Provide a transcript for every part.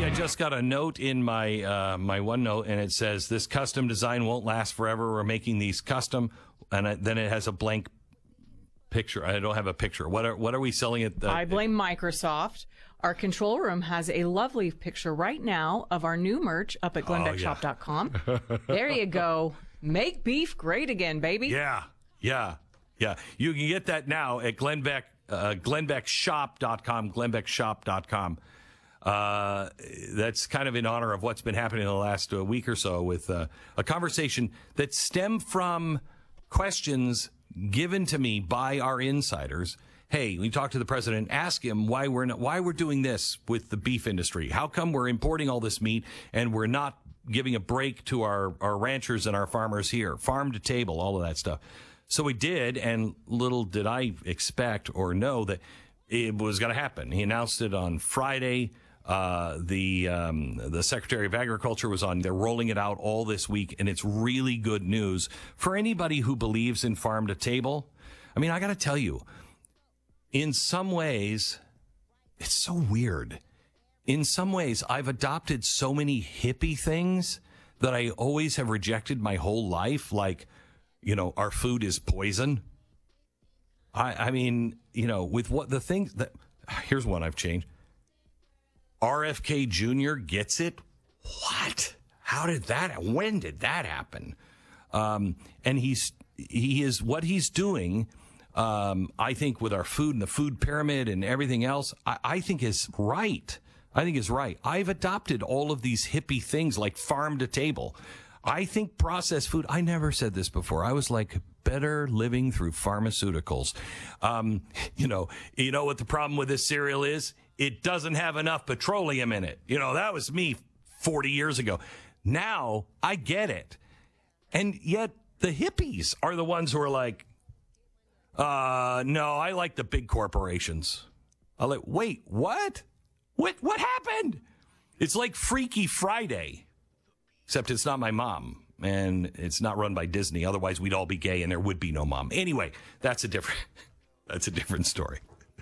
Ricky, I just got a note in my my OneNote, and it says, this custom design won't last forever. We're making these custom, and then it has a blank picture. I don't have a picture. What are we selling at? I blame Microsoft. Our control room has a lovely picture right now of our new merch up at GlennBeckShop.com. There you go. Make beef great again, baby. Yeah. You can get that now at GlennBeckShop.com, GlennBeckShop.com. That's kind of in honor of what's been happening in the last week or so with a conversation that stemmed from questions given to me by our insiders. Hey, we talked to the president, ask him why we're doing this with the beef industry. How come we're importing all this meat and we're not giving a break to our ranchers and our farmers here, farm to table, all of that stuff. So we did, and little did I expect or know that it was going to happen. He announced it on Friday. The Secretary of Agriculture was on. They're rolling it out all this week, and it's really good news for anybody who believes in farm to table. I mean, I got to tell you, in some ways, it's so weird. In some ways, I've adopted so many hippie things that I always have rejected my whole life, like, our food is poison. I mean, with what the things that, here's one I've changed. RFK Jr. gets it? What? When did that happen? And he is, what he's doing, I think with our food and the food pyramid and everything else, I think is right. I've adopted all of these hippie things like farm to table. I think processed food, I never said this before. I was like, better living through pharmaceuticals. You know what the problem with this cereal is? It doesn't have enough petroleum in it. That was me 40 years ago. Now I get it. And yet the hippies are the ones who are like, no, I like the big corporations. I'm like, wait, what? What happened? It's like Freaky Friday. Except it's not my mom, and it's not run by Disney. Otherwise, we'd all be gay, and there would be no mom. Anyway, that's a different story.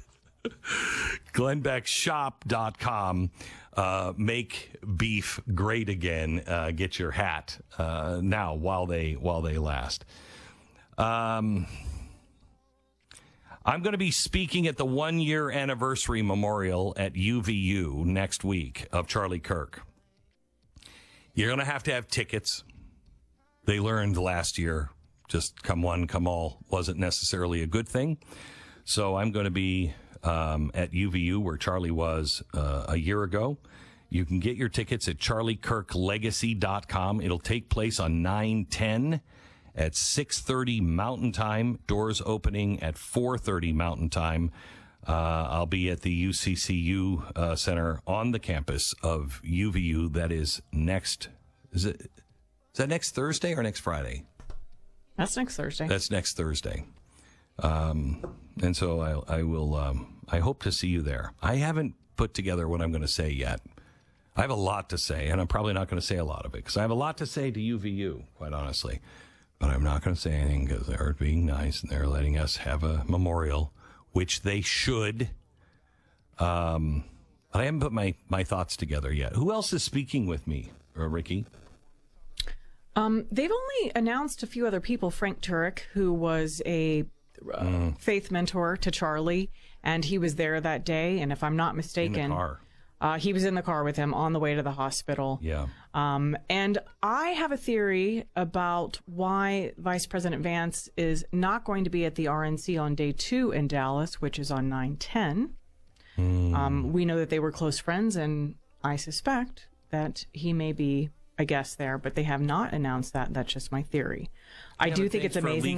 GlennBeckShop.com. Make beef great again. Get your hat now while they last. I'm going to be speaking at the 1-year anniversary memorial at UVU next week of Charlie Kirk. You're going to have tickets. They learned last year, just come one, come all wasn't necessarily a good thing. So I'm going to be at UVU where Charlie was a year ago. You can get your tickets at charliekirklegacy.com. It'll take place on 9/10 at 6:30 Mountain Time. Doors opening at 4:30 Mountain Time. I'll be at the UCCU Center on the campus of UVU. That is next. Is that next Thursday or next Friday? That's next Thursday. That's next Thursday. And so I will. I hope to see you there. I haven't put together what I'm going to say yet. I have a lot to say, and I'm probably not going to say a lot of it because I have a lot to say to UVU, quite honestly. But I'm not going to say anything because they're being nice and they're letting us have a memorial, which they should. I haven't put my thoughts together yet. Who else is speaking with me, Ricky? They've only announced a few other people. Frank Turek, who was a faith mentor to Charlie, and he was there that day. And if I'm not mistaken, in the car. He was in the car with him on the way to the hospital. Yeah. And I have a theory about why Vice President Vance is not going to be at the RNC on day 2 in Dallas, which is on 9/10. We know that they were close friends, and I suspect that he may be a guest there, but they have not announced that. That's just my theory. I do think it's amazing